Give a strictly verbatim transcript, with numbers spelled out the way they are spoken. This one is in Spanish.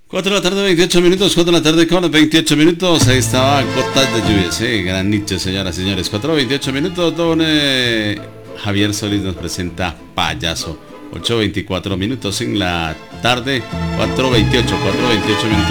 cuatro de la tarde, veintiocho minutos, cuatro de la tarde con veintiocho minutos, ahí estaba gotas de lluvia, sí, granizo, señoras y señores, cuatro veintiocho minutos, don eh, Javier Solís nos presenta Payaso, ocho veinticuatro minutos en la tarde, cuatro veintiocho, cuatro veintiocho minutos.